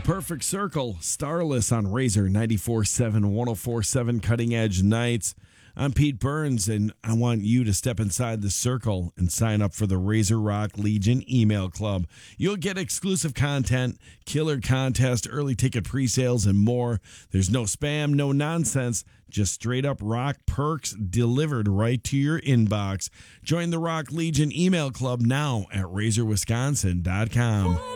Perfect Circle, Starless on Razor 94.7, 104.7 Cutting Edge Nights. I'm Pete Burns, and I want you to step inside the circle and sign up for the Razor Rock Legion email club. You'll get exclusive content, killer contest, early ticket pre-sales, and more. There's no spam, no nonsense, just straight up rock perks delivered right to your inbox. Join the Rock Legion email club now at razorwisconsin.com.